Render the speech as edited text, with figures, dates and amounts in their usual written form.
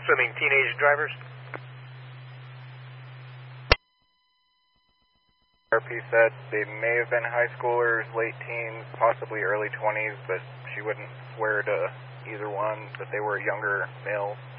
Swimming teenage drivers. RP said they may have been high schoolers, late teens, possibly early 20s, but she wouldn't swear to either one, but they were younger males.